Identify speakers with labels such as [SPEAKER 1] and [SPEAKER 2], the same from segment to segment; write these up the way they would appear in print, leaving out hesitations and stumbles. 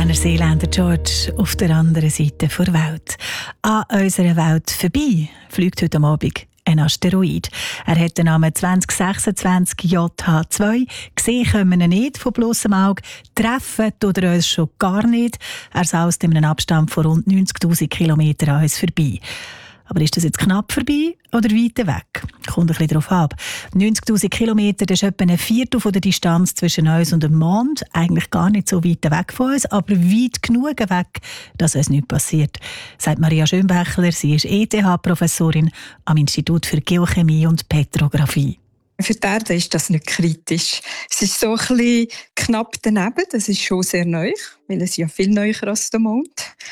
[SPEAKER 1] Berner Seeländer George auf der anderen Seite der Welt. An unserer Welt vorbei fliegt heute Abend ein Asteroid. Er hat den Namen 2026 JH2. Gesehen können wir ihn nicht von bloßem Auge. Treffen tut er uns schon gar nicht. Er saust in einem Abstand von rund 90'000 Kilometern an uns vorbei. Aber ist das jetzt knapp vorbei oder weit weg? Kommt ein bisschen darauf ab. 90'000 Kilometer, das ist etwa ein Viertel von der Distanz zwischen uns und dem Mond. Eigentlich gar nicht so weit weg von uns, aber weit genug weg, dass uns nichts passiert, sagt Maria Schönbächler. Sie ist ETH-Professorin am Institut für Geochemie und Petrographie.
[SPEAKER 2] Für die Erde ist das nicht kritisch. Es ist so ein bisschen knapp daneben, das ist schon sehr neu, weil es ja viel neuer als der Mond.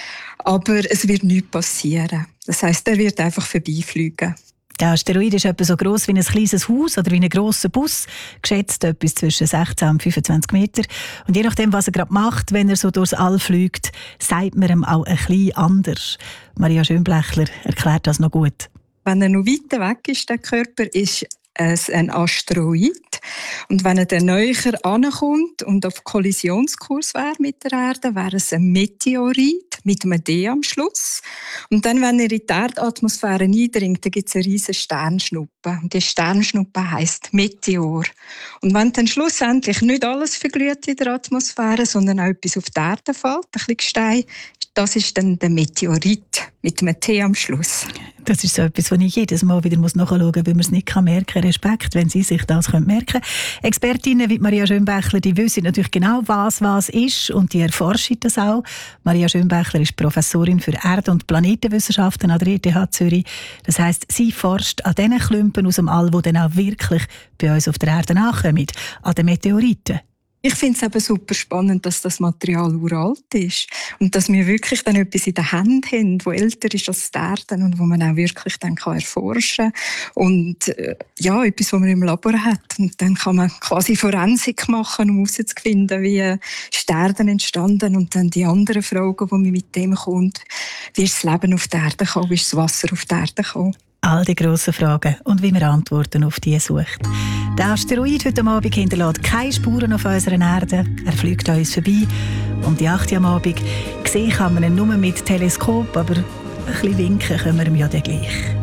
[SPEAKER 2] Aber es wird nichts passieren. Das heisst, er wird einfach vorbeifliegen.
[SPEAKER 1] Der Asteroid ist etwa so gross wie ein kleines Haus oder wie ein grosser Bus, geschätzt etwas zwischen 16 und 25 Meter. Und je nachdem, was er gerade macht, wenn er so durchs All fliegt, sagt man ihm auch ein bisschen anders. Maria Schönbächler erklärt das noch gut.
[SPEAKER 2] Wenn er noch weiter weg ist, der Körper, ist es ein Asteroid. Und wenn er dann näher ankommt und auf Kollisionskurs wäre mit der Erde, wäre es ein Meteorit mit einem D am Schluss. Und dann, wenn er in die Erdatmosphäre eindringt, dann gibt es eine riesige Sternschnuppe. Und die Sternschnuppe heisst Meteor. Und wenn dann schlussendlich nicht alles verglüht in der Atmosphäre, sondern auch etwas auf die Erde fällt, ein bisschen Gestein, das ist dann der Meteorit mit einem T am Schluss.
[SPEAKER 1] Das ist so etwas, was ich jedes Mal wieder nachschauen muss, weil man es nicht merken kann. Respekt, wenn Sie sich das merken können. Expertinnen wie Maria Schönbächler, die wissen natürlich genau, was ist, und die erforschen das auch. Maria Schönbächler ist Professorin für Erde- und Planetenwissenschaften an der ETH Zürich. Das heisst, sie forscht an den Klumpen aus dem All, die dann auch wirklich bei uns auf der Erde ankommen, an den Meteoriten.
[SPEAKER 2] Ich finde es eben super spannend, dass das Material uralt ist und dass wir wirklich dann etwas in der Hand haben, das älter ist als die Erde und wo man auch wirklich dann erforschen kann. Und etwas, was man im Labor hat. Und dann kann man quasi Forensik machen, um herauszufinden, wie ist die Erde entstanden, und dann die anderen Fragen, die man mit dem kommt. Wie ist das Leben auf der Erde gekommen, wie ist das Wasser auf der Erde gekommen?
[SPEAKER 1] All die grossen Fragen und wie man Antworten auf die sucht. Der Asteroid heute Abend hinterlässt keine Spuren auf unserer Erde. Er fliegt an uns vorbei. Um die 8 Uhr am Abend. Sehen kann man ihn nur mit Teleskop, aber ein bisschen winken können wir ihm ja dann gleich.